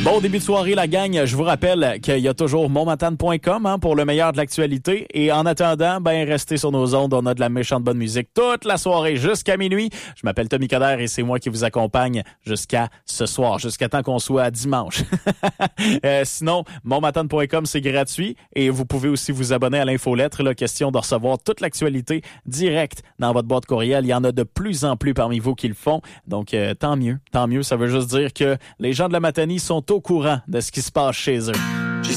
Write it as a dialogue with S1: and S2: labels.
S1: Bon début de soirée, la gang. Je vous rappelle qu'il y a toujours monmatane.com pour le meilleur de l'actualité. Et en attendant, restez sur nos ondes. On a de la méchante bonne musique toute la soirée jusqu'à minuit. Je m'appelle Tommy Coderre et c'est moi qui vous accompagne jusqu'à ce soir, jusqu'à temps qu'on soit dimanche. Sinon, monmatane.com, c'est gratuit. Et vous pouvez aussi vous abonner à l'infolettre. Là, question de recevoir toute l'actualité directe dans votre boîte courriel. Il y en a de plus en plus parmi vous qui le font. Donc, tant mieux. Tant mieux. Ça veut juste dire que les gens de la Matanie sont au courant de ce qui se passe chez eux.